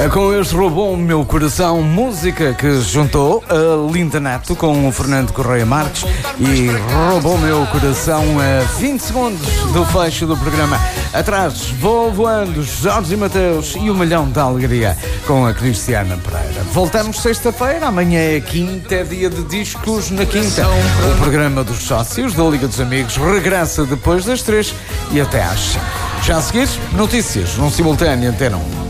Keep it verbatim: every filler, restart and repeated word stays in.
Com este roubou o meu coração, música que juntou a Linda Neto com o Fernando Correia Marques e roubou o meu coração a vinte segundos do fecho do programa. Atrás, vou voando, Jorge e Mateus e o Milhão da Alegria com a Cristiana Pereira. Voltamos sexta-feira, amanhã é quinta, é dia de discos na quinta. O programa dos sócios da Liga dos Amigos regressa depois das três e até às cinco. Já a seguir, notícias num simultâneo Antena um.